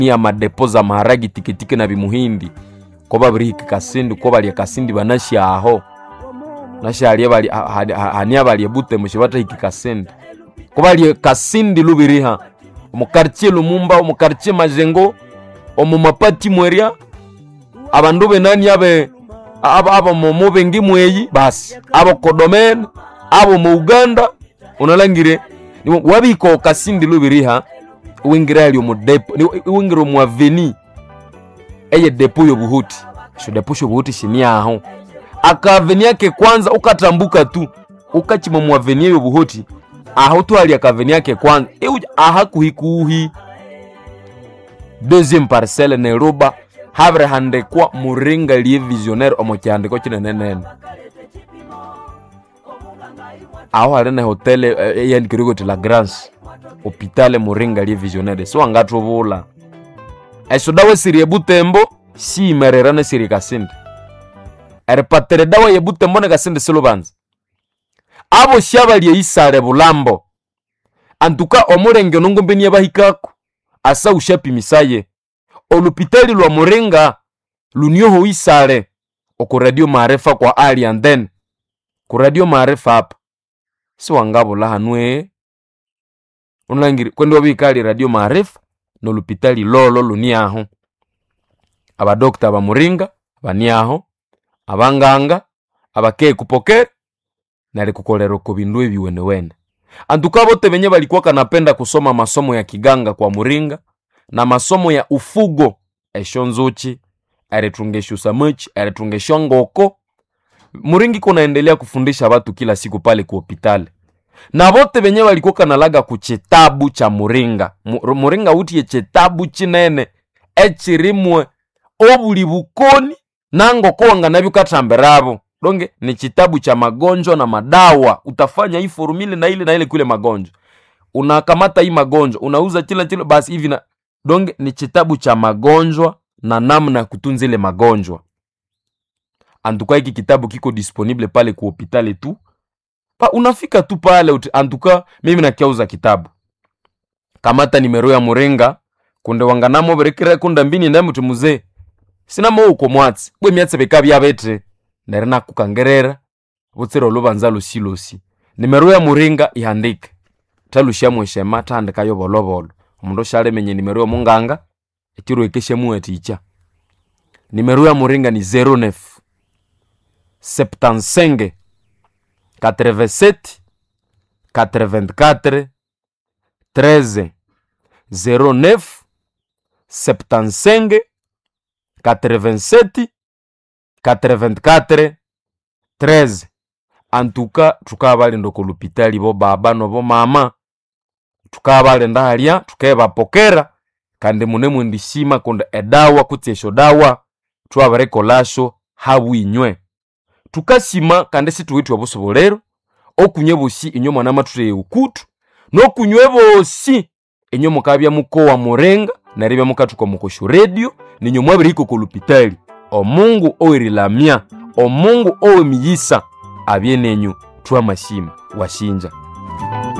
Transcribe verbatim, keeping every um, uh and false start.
ya madepoza maharagi tikitiki na bimuhindi ko babiri kasindi ko bali kasindi banashi aho nashali bali hania bali bute mushibata ikikasindi ko bali kasindi lubiriha mu quartier Lumumba mu quartier Majengo omu mapati mweria abandu benani abe aba aba mu bengi mweyi basi abo kodomen abo mu Uganda unalangire wabiko kasindi lubiriha wingira ali mu depo wingira mu aveni eye depo yo buhuti sho depo sho buhuti shini aho aka aveni yake kwanza ukatambuka tu ukachima mu aveni yo buhuti aho tu ali aka aveni yake kwanza e aha kuhikuhi deuxième parcelle ne roba habre hande kwa muringa liye visionnaire omokyande ko kinenene aho arena hotel e yani kirigo te la Grâce hôpital muringa liye visionnaire so angatu bula eso dawe siri Butembo si mererane siri kasindi ere patere dawe ye Butembo ne kasindi silubanza abo shabaliye isare bulambo antuka omurenge nongombe ni abahikako asa ushapi misaye olupitali lwa muringa lunyoho isare oko radio marefa kwa ali and then ku radio marefa hapa si wangabo la hanwe unangiri kwendo bikali radio marefa no lupitali lolo luniaho aba doctor ba muringa baniaho abanganga abake kupokera nali kukolero ko bindu ebiwene wene antuka bote benye balikuwa kanapenda kusoma masomo ya kiganga kwa muringa na masomo ya ufugo eshonzochi aretungeshu samuchi aretungeshu ngoko muringi kunaendelea kufundisha watu kila siku pale ku hospitali na bote benye balikuwa kanalaga ku chitabu cha muringa muringa uti ye chitabu chinene echirimwe obuli bukoni nango konga nabikatamberabo donge ni chitabu cha magonjwa na madawa utafanya hii formula na ile na ile kule magonjwa unakamata hii magonjwa unauza kila kilo basi hivi na donge ni chitabu cha magonjwa na namna kutunza ile magonjwa antuka hiki kitabu kiko disponible pale ku hospitali tu pa unafika tu pale antuka mimi nakiauza kitabu kamata nimero ya muringa kunde wanganamo berekera kunda mbini na mtu muzee sina mo uko mwatsi bwe myatse bekabi abetre nerena kukangerera butsero lubanza lusilosi nimero ya muringa ihandike talushya mweshema tandika yo bolobolo umundu shale menye nimero ya munganga ekiro ekeshe mueticha nimero ya muringa ni zero neuf soixante-quinze quatre-vingt-sept quatre-vingt-quatre treize zero neuf soixante-quinze quatre-vingt-sept quatre-vingt-quatre treize antuka tukabale ndoko lupitali bo baba no bo mama tukabale ndahalya tukeba pokera kande mune mwindishima konda edawa kutesho dawa twabare kolasho hawinywe tukasima kande situwitwa busobolero okunye bosi inyo mwana mature ukutu no kunywe bosi inyo mukabya muko wa murenga na ribya mukatuko mukosho radio ninyo mwabiri hiko kolupitali omungu oirilamia omungu owe miyisa abyenenyu twa mashima washinja